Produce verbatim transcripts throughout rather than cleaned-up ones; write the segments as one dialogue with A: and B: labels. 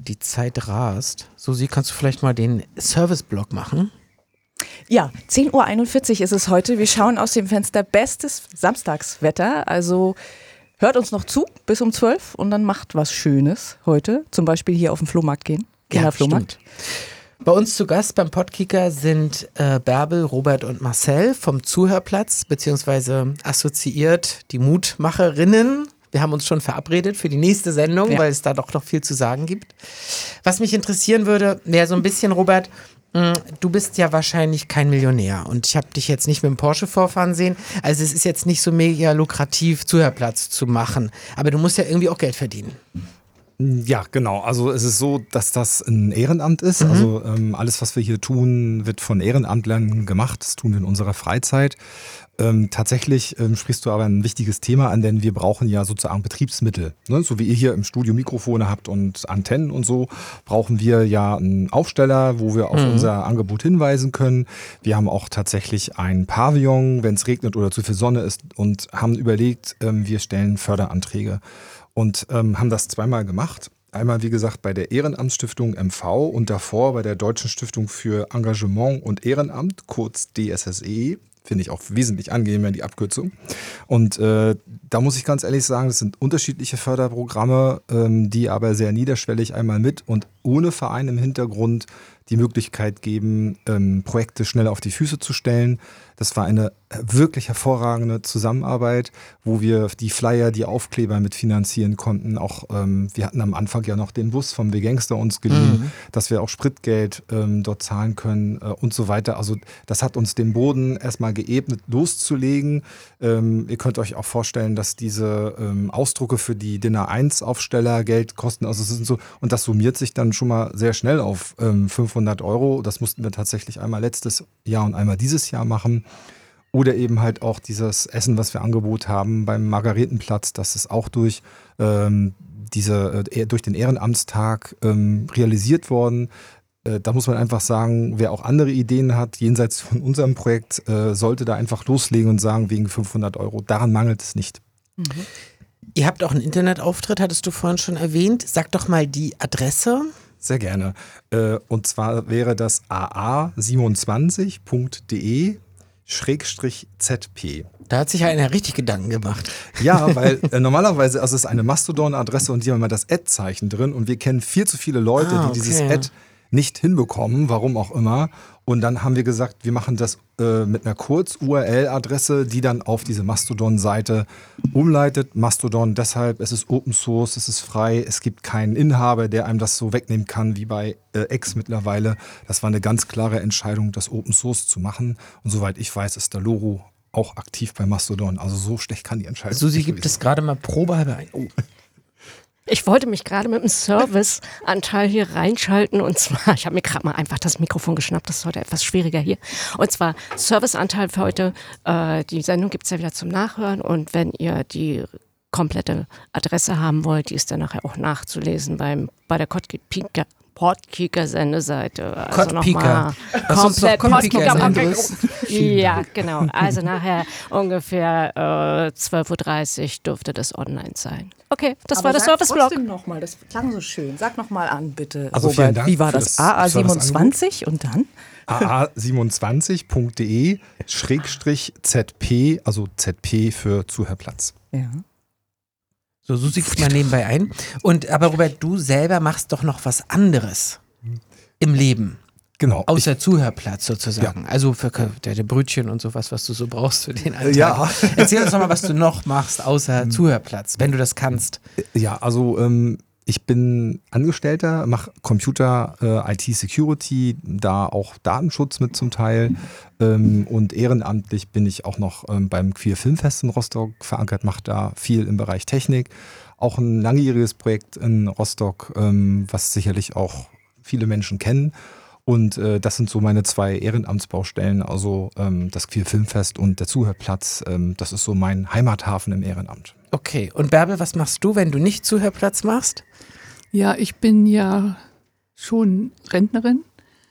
A: Die Zeit rast. Susi, kannst du vielleicht mal den Service-Blog machen?
B: Ja, zehn Uhr einundvierzig ist es heute. Wir schauen aus dem Fenster, bestes Samstagswetter. Also hört uns noch zu bis um zwölf und dann macht was Schönes heute. Zum Beispiel hier auf den Flohmarkt gehen. Kinderflohmarkt.
A: Ja, bei uns zu Gast beim Podkicker sind äh, Bärbel, Robert und Marcel vom Zuhörplatz, beziehungsweise assoziiert die Mutmacherinnen. Wir haben uns schon verabredet für die nächste Sendung, ja. weil es da doch noch viel zu sagen gibt. Was mich interessieren würde, wäre so ein bisschen, Robert, mh, du bist ja wahrscheinlich kein Millionär und ich habe dich jetzt nicht mit dem Porsche vorfahren sehen. Also es ist jetzt nicht so mega lukrativ, Zuhörplatz zu machen. Aber du musst ja irgendwie auch Geld verdienen.
C: Ja, genau. Also es ist so, dass das ein Ehrenamt ist. Mhm. Also ähm, alles, was wir hier tun, wird von Ehrenamtlern gemacht. Das tun wir in unserer Freizeit. Ähm, tatsächlich ähm, sprichst du aber ein wichtiges Thema an, denn wir brauchen ja sozusagen Betriebsmittel. Ne? So wie ihr hier im Studio Mikrofone habt und Antennen und so, brauchen wir ja einen Aufsteller, wo wir auf mhm. unser Angebot hinweisen können. Wir haben auch tatsächlich ein Pavillon, wenn es regnet oder zu viel Sonne ist, und haben überlegt, ähm, wir stellen Förderanträge und ähm, haben das zweimal gemacht. Einmal, wie gesagt, bei der Ehrenamtsstiftung M V und davor bei der Deutschen Stiftung für Engagement und Ehrenamt, kurz D S S E. Finde ich auch wesentlich angenehmer, die Abkürzung. Und äh, da muss ich ganz ehrlich sagen, das sind unterschiedliche Förderprogramme, ähm, die aber sehr niederschwellig einmal mit und ohne Verein im Hintergrund die Möglichkeit geben, ähm, Projekte schnell auf die Füße zu stellen. Das war eine wirklich hervorragende Zusammenarbeit, wo wir die Flyer, die Aufkleber mitfinanzieren konnten. Auch ähm, wir hatten am Anfang ja noch den Bus vom W-Gangster uns geliehen, mhm. dass wir auch Spritgeld ähm, dort zahlen können äh, und so weiter. Also das hat uns den Boden erstmal geebnet, loszulegen. Ähm, ihr könnt euch auch vorstellen, dass diese ähm, Ausdrucke für die Dinner eins Aufsteller Geld kosten. Also es sind so, und das summiert sich dann schon mal sehr schnell auf ähm, fünfhundert Euro. Das mussten wir tatsächlich einmal letztes Jahr und einmal dieses Jahr machen. Oder eben halt auch dieses Essen, was wir angeboten haben beim Margaretenplatz, das ist auch durch, ähm, diese, äh, durch den Ehrenamtstag ähm, realisiert worden. Äh, da muss man einfach sagen, wer auch andere Ideen hat, jenseits von unserem Projekt, äh, sollte da einfach loslegen und sagen, wegen fünfhundert Euro, daran mangelt es nicht.
A: Mhm. Ihr habt auch einen Internetauftritt, hattest du vorhin schon erwähnt. Sag doch mal die Adresse.
C: Sehr gerne. Äh, und zwar wäre das a a siebenundzwanzig punkt de Schrägstrich Z P.
A: Da hat sich ja einer richtig Gedanken gemacht.
C: Ja, weil äh, normalerweise, also es ist eine Mastodon-Adresse und die haben immer das Ad-Zeichen drin und wir kennen viel zu viele Leute,
A: ah, okay.
C: die dieses Ad nicht hinbekommen, warum auch immer. Und dann haben wir gesagt, wir machen das äh, mit einer Kurz-U R L-Adresse, die dann auf diese Mastodon-Seite umleitet. Mastodon deshalb, es ist Open Source, es ist frei, es gibt keinen Inhaber, der einem das so wegnehmen kann wie bei äh, X mittlerweile. Das war eine ganz klare Entscheidung, das Open Source zu machen. Und soweit ich weiß, ist der Loro auch aktiv bei Mastodon. Also so schlecht kann die Entscheidung
A: Susi
C: nicht
A: gibt es gerade mal probehalber ein. Oh.
D: Ich wollte mich gerade mit dem Serviceanteil hier reinschalten und zwar, ich habe mir gerade mal einfach das Mikrofon geschnappt, das ist heute etwas schwieriger hier. Und zwar Serviceanteil für heute, äh, die Sendung gibt es ja wieder zum Nachhören und wenn ihr die komplette Adresse haben wollt, die ist dann nachher auch nachzulesen beim, bei der Podkicker. Podkicker-Sendeseite. Also
A: Podkicker.
D: Komplett
A: Podkicker.
D: Ja, genau. Also nachher ungefähr äh, zwölf Uhr dreißig dürfte das online sein. Okay, das
B: Aber
D: war der Serviceblog.
B: Trotzdem noch mal, das klang so schön. Sag noch mal an, bitte,
C: also
B: Robert.
C: Dank
B: wie war das?
C: das
B: A A siebenundzwanzig und dann?
C: a a siebenundzwanzig punkt de Schrägstrich Z P, also Z P für Zuhörplatz.
B: Ja.
A: So, Susi gibt mal nebenbei ein. Und aber Robert, du selber machst doch noch was anderes im Leben.
C: Genau.
A: Außer ich, Zuhörplatz sozusagen. Ja. Also für deine Brötchen und sowas, was du so brauchst für den Alltag.
C: Ja.
A: Erzähl uns doch mal, was du noch machst außer Zuhörplatz, wenn du das kannst.
C: Ja, also ähm, ich bin Angestellter, mache Computer, äh, I T-Security, da auch Datenschutz mit zum Teil. Ähm, und ehrenamtlich bin ich auch noch ähm, beim Queer Filmfest in Rostock verankert, mache da viel im Bereich Technik. Auch ein langjähriges Projekt in Rostock, ähm, was sicherlich auch viele Menschen kennen. Und äh, das sind so meine zwei Ehrenamtsbaustellen, also ähm, das Queer Filmfest und der Zuhörplatz. Ähm, das ist so mein Heimathafen im Ehrenamt.
A: Okay, und Bärbel, was machst du, wenn du nicht Zuhörplatz machst?
E: Ja, ich bin ja schon Rentnerin,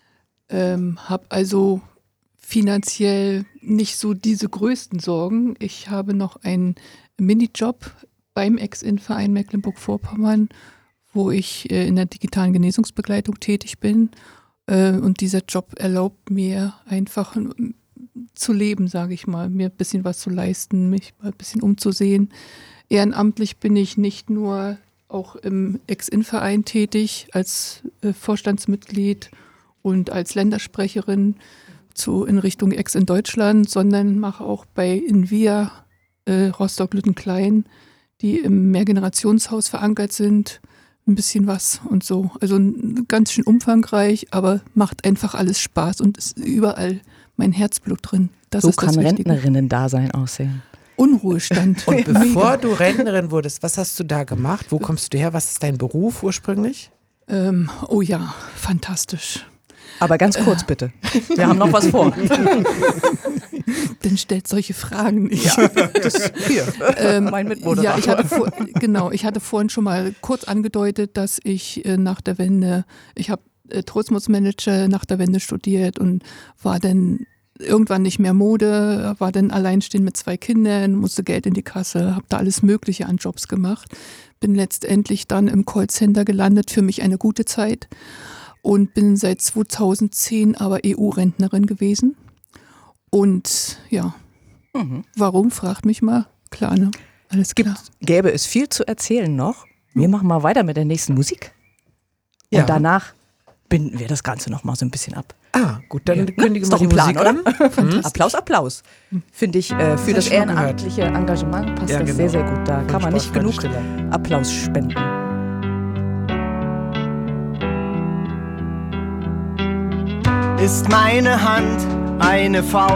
E: ähm, habe also finanziell nicht so diese größten Sorgen. Ich habe noch einen Minijob beim Ex-In-Verein Mecklenburg-Vorpommern, wo ich äh, in der digitalen Genesungsbegleitung tätig bin. Äh, und dieser Job erlaubt mir einfach äh, zu leben, sage ich mal, mir ein bisschen was zu leisten, mich mal ein bisschen umzusehen. Ehrenamtlich bin ich nicht nur auch im Ex-In-Verein tätig als äh, Vorstandsmitglied und als Ländersprecherin zu, in Richtung Ex in Deutschland, sondern mache auch bei Invia äh, Rostock-Lüttenklein, die im Mehrgenerationshaus verankert sind, ein bisschen was und so. Also ganz schön umfangreich, aber macht einfach alles Spaß und ist überall mein Herzblut drin. Das
B: so
E: ist
B: kann
E: das Wichtige.
B: Rentnerinnen-Dasein aussehen.
E: Unruhestand.
A: Und bevor du Rentnerin wurdest, was hast du da gemacht? Wo kommst du her? Was ist dein Beruf ursprünglich?
E: Ähm, oh ja, fantastisch.
B: Aber ganz kurz bitte. Wir haben noch was vor.
E: Denn stellt solche Fragen nicht.
B: Ja, das hier.
E: Ähm,
B: mein Mitmoderator.
E: Ja, ich hatte vor, genau, ich hatte vorhin schon mal kurz angedeutet, dass ich äh, nach der Wende, ich habe äh, Tourismusmanager nach der Wende studiert und war dann irgendwann nicht mehr Mode, war dann alleinstehend mit zwei Kindern, musste Geld in die Kasse, habe da alles Mögliche an Jobs gemacht, bin letztendlich dann im Callcenter gelandet, für mich eine gute Zeit. Und bin seit zweitausendzehn aber E U-Rentnerin gewesen. Und ja, mhm. warum, fragt mich mal. Klar, ne? Alles klar.
B: Gibt, gäbe es viel zu erzählen noch. Wir machen mal weiter mit der nächsten Musik. Und
A: Ja.
B: danach binden wir das Ganze noch mal so ein bisschen ab.
A: Ah, gut, dann kündigen
B: Ist
A: wir
B: doch
A: die
B: ein Plan,
A: Musik
B: oder?
A: an.
B: Applaus, Applaus. Finde ich, äh, für
A: Sehr
B: das
A: schön gehört.
B: ehrenamtliche Engagement passt
A: Ja,
B: das
A: genau.
B: sehr, sehr gut. Da
A: Und
B: kann man nicht
A: Spaß bei der
B: genug
A: Stille.
B: Applaus spenden.
F: Ist meine Hand eine Faust?